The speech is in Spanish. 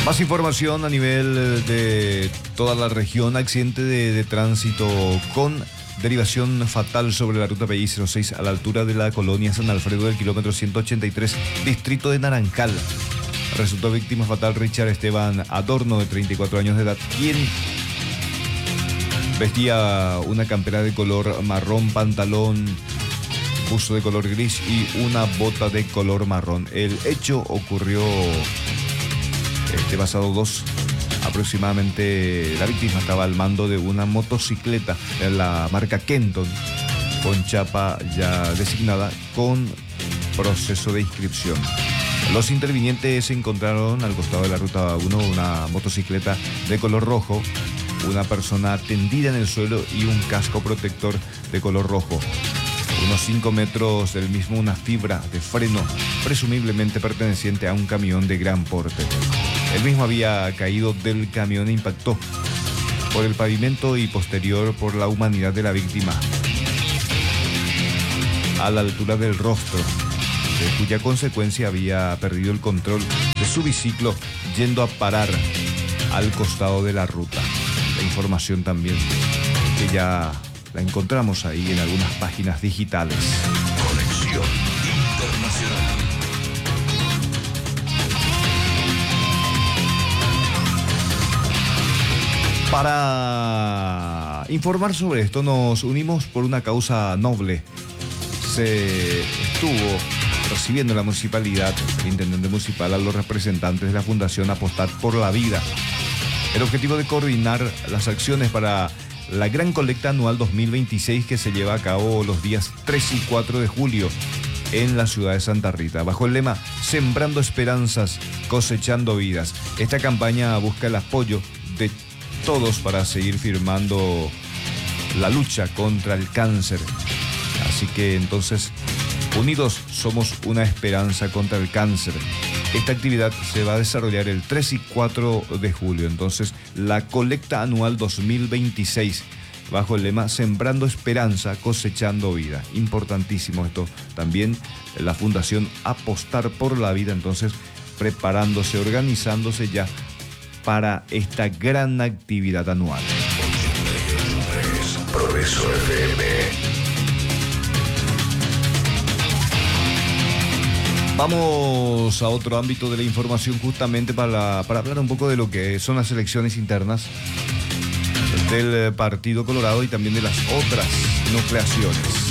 Más información a nivel de toda la región. Accidente de tránsito con derivación fatal sobre la ruta PI 06 a la altura de la colonia San Alfredo del kilómetro 183, distrito de Narancal. Resultó víctima fatal Richard Esteban Adorno, de 34 años de edad, quien vestía una campera de color marrón, pantalón, buzo de color gris y una bota de color marrón. El hecho ocurrió pasado 2 aproximadamente. La víctima estaba al mando de una motocicleta de la marca Kenton, con chapa ya designada, con proceso de inscripción. Los intervinientes encontraron al costado de la ruta 1 una motocicleta de color rojo, una persona tendida en el suelo y un casco protector de color rojo. Unos 5 metros del mismo, una fibra de freno, presumiblemente perteneciente a un camión de gran porte. El mismo había caído del camión e impactó por el pavimento y posterior por la humanidad de la víctima, a la altura del rostro, de cuya consecuencia había perdido el control de su biciclo, yendo a parar al costado de la ruta. La información también que ya la encontramos ahí en algunas páginas digitales. Conexión Internacional. Para informar sobre esto nos unimos por una causa noble. Se estuvo recibiendo en la municipalidad, el intendente municipal, a los representantes de la Fundación Apostar por la Vida. El objetivo de coordinar las acciones para la gran colecta anual 2026, que se lleva a cabo los días 3 y 4 de julio en la ciudad de Santa Rita, bajo el lema Sembrando Esperanzas, Cosechando Vidas. Esta campaña busca el apoyo de todos para seguir firmando la lucha contra el cáncer. Así que entonces, unidos somos una esperanza contra el cáncer. Esta actividad se va a desarrollar el 3 y 4 de julio. Entonces, la colecta anual 2026, bajo el lema Sembrando Esperanza, Cosechando Vida. Importantísimo esto. También la Fundación Apostar por la Vida, entonces, preparándose, organizándose ya para esta gran actividad anual. Progreso FM. Vamos a otro ámbito de la información, justamente para hablar un poco de lo que son las elecciones internas del Partido Colorado y también de las otras nucleaciones.